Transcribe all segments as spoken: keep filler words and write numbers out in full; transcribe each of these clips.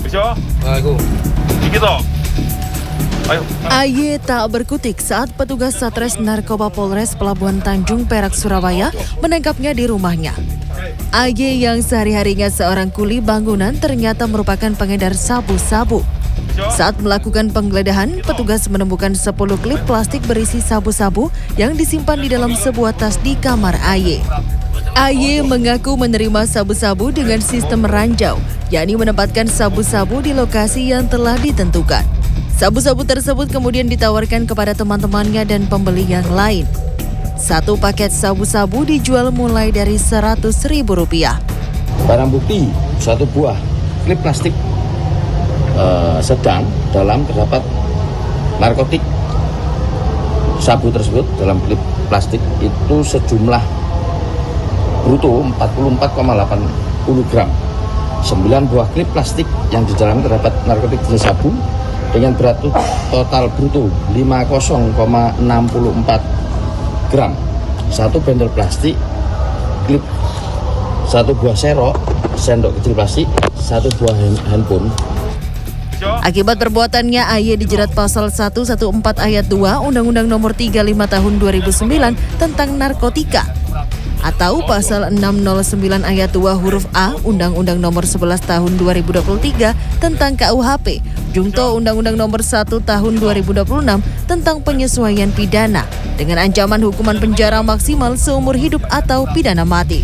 Bisa? Aku. Dikit toh. Ayo. A Y tak berkutik saat petugas Satres Narkoba Polres Pelabuhan Tanjung Perak, Surabaya menangkapnya di rumahnya. A Y yang sehari-harinya seorang kuli bangunan ternyata merupakan pengedar sabu-sabu. Saat melakukan penggeledahan, petugas menemukan sepuluh klip plastik berisi sabu-sabu yang disimpan di dalam sebuah tas di kamar A Y. A Y mengaku menerima sabu-sabu dengan sistem ranjau, yakni menempatkan sabu-sabu di lokasi yang telah ditentukan. Sabu-sabu tersebut kemudian ditawarkan kepada teman-temannya dan pembeli yang lain. Satu paket sabu-sabu dijual mulai dari seratus ribu rupiah. Barang bukti satu buah klip plastik uh, sedang dalam terdapat narkotik. Sabu tersebut dalam klip plastik itu sejumlah bruto empat puluh empat koma delapan puluh gram. sembilan buah klip plastik yang di dalam terdapat narkotik jenis sabu dengan berat total bruto lima puluh koma enam empat gram. Satu bendel plastik, klip, satu buah serok, sendok kecil plastik, satu buah handphone. Akibat perbuatannya, A Y dijerat pasal seratus empat belas ayat dua Undang-Undang Nomor tiga puluh lima Tahun dua ribu sembilan tentang narkotika, atau pasal enam nol sembilan ayat dua huruf A Undang-Undang Nomor sebelas Tahun dua ribu dua puluh tiga tentang K U H P, Jungto Undang-Undang Nomor satu Tahun dua ribu dua puluh enam tentang penyesuaian pidana dengan ancaman hukuman penjara maksimal seumur hidup atau pidana mati.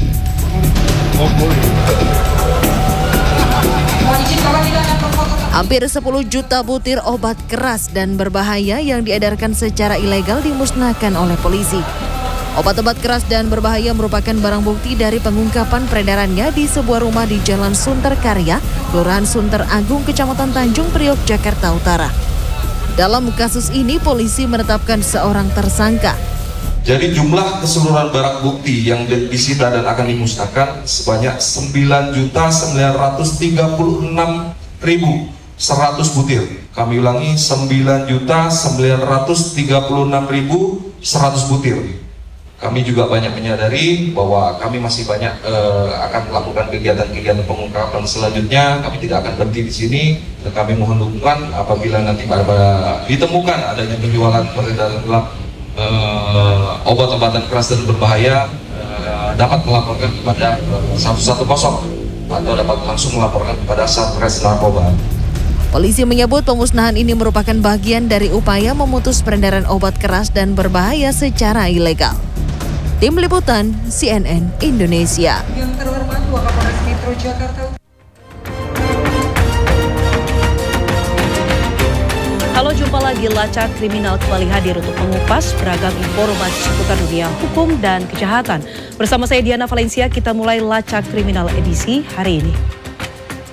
Hampir sepuluh juta butir obat keras dan berbahaya yang diedarkan secara ilegal dimusnahkan oleh polisi. Obat-obat keras dan berbahaya merupakan barang bukti dari pengungkapan peredarannya di sebuah rumah di Jalan Sunter Karya, Kelurahan Sunter Agung, Kecamatan Tanjung Priok, Jakarta Utara. Dalam kasus ini, polisi menetapkan seorang tersangka. Jadi jumlah keseluruhan barang bukti yang disita dan akan dimusnahkan sebanyak sembilan juta sembilan ratus tiga puluh enam ribu seratus butir. Kami ulangi, sembilan juta sembilan ratus tiga puluh enam ribu seratus butir. Kami juga banyak menyadari bahwa kami masih banyak uh, akan melakukan kegiatan-kegiatan pengungkapan selanjutnya. Kami tidak akan berhenti di sini. Dan kami mohon dukungan apabila nanti pada, pada ditemukan adanya penjualan peredaran gelap uh, obat-obatan keras dan berbahaya, uh, dapat melaporkan kepada satu satu nol atau dapat langsung melaporkan kepada Satres Narkoba. Polisi menyebut pemusnahan ini merupakan bagian dari upaya memutus peredaran obat keras dan berbahaya secara ilegal. Tim Liputan C N N Indonesia. Yang terhormat Wakapolres Metro Jakarta. Halo, jumpa lagi. Lacak Kriminal kembali hadir untuk mengupas beragam informasi seputar dunia hukum dan kejahatan. Bersama saya Diana Valencia, kita mulai Lacak Kriminal edisi hari ini.